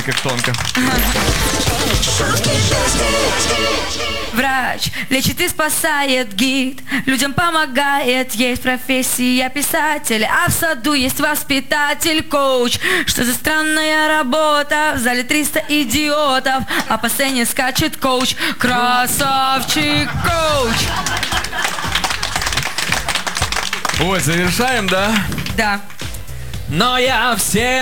как тонко. Врач лечит и спасает, гид людям помогает. Есть профессия писателя, а в саду есть воспитатель, коуч. Что за странная работа? В зале 300 идиотов, а по сцене скачет коуч. Красавчик коуч. Ой, завершаем, да? Да. Но я всем